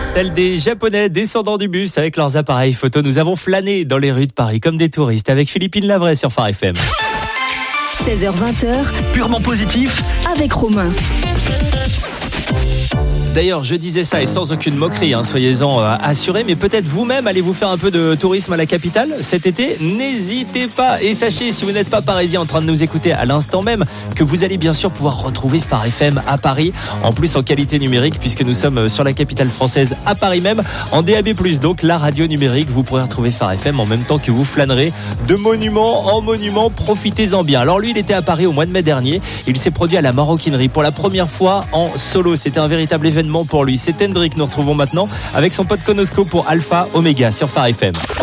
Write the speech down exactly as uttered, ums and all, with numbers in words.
Tels des Japonais descendant du bus avec leurs appareils photo, nous avons flâné dans les rues de Paris comme des touristes avec Philippine Lavray sur Phare F M. seize heures vingt, purement positif avec Romain. D'ailleurs, je disais ça et sans aucune moquerie, hein, soyez-en euh, assurés, mais peut-être vous-même allez-vous faire un peu de tourisme à la capitale cet été. N'hésitez pas et sachez, si vous n'êtes pas parisien en train de nous écouter à l'instant même, que vous allez bien sûr pouvoir retrouver Phare F M à Paris, en plus en qualité numérique puisque nous sommes sur la capitale française à Paris même, en D A B plus, donc la radio numérique. Vous pourrez retrouver Phare F M en même temps que vous flânerez de monument en monument. Profitez-en bien. Alors lui, il était à Paris au mois de mai dernier. Il s'est produit à la Maroquinerie pour la première fois en solo. C'était un véritable événement pour lui. C'est Hendrik, nous retrouvons maintenant avec son pote Konosko pour Alpha Omega sur Phare F M.